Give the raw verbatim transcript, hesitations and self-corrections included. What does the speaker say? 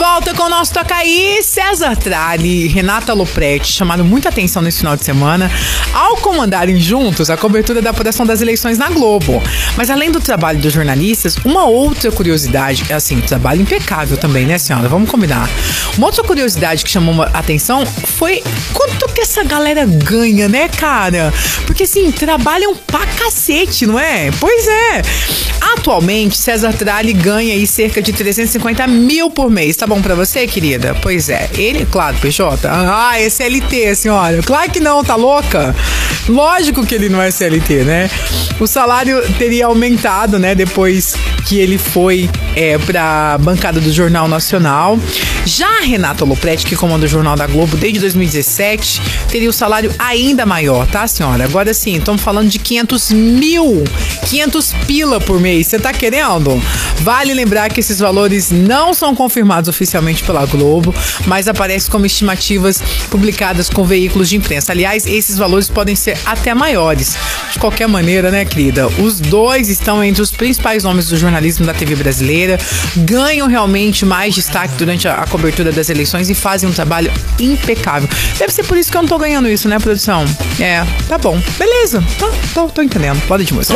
volta com o nosso Toca Aí. César Tralli e Renata Lopretti chamaram muita atenção nesse final de semana ao comandarem juntos a cobertura da apuração das eleições na Globo. Mas além do trabalho dos jornalistas, uma outra curiosidade, assim, trabalho impecável também, né, senhora? Vamos combinar. Uma outra curiosidade que chamou a atenção foi quanto que essa galera ganha, né, cara? Porque, assim, trabalham pra cacete, não é? Pois é. Atualmente, César Tralli ganha aí cerca de trezentos e cinquenta mil por mês. Tá bom pra você, querida? Pois é. Ele, claro, P J. Ah, é C L T, senhora. Claro que não, tá louca? Lógico que ele não é C L T, né? O salário teria aumentado, né, depois que ele foi é, pra bancada do Jornal Nacional. Já a Renata Lopretti, que comanda o Jornal da Globo desde dois mil e dezessete, teria o salário ainda maior, tá, senhora? Agora sim, estamos falando de quinhentos mil, quinhentos pila por mês. Você tá querendo? Vale lembrar que esses valores não são confirmados oficialmente pela Globo, mas aparecem como estimativas publicadas com veículos de imprensa. Aliás, esses valores podem ser até maiores. De qualquer maneira, né, querida? Os dois estão entre os principais nomes do jornalismo da T V brasileira, ganham realmente mais destaque durante a, a cobertura das eleições e fazem um trabalho impecável. Deve ser por isso que eu não tô ganhando isso, né, produção? É, tá bom. Beleza. Tá, tô, tô entendendo. Pode de música.